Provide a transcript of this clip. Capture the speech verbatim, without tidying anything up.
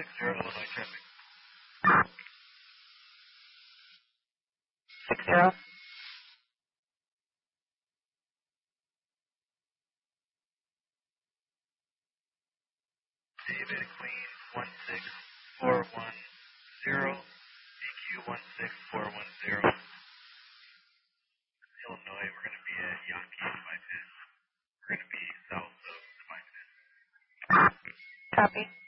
six zero Illinois traffic. Six zero. David Queen one six four one zero. A Q one six four one zero. Illinois, we're going to be at Yankee bypass. We're going to be south of the bypass. Copy.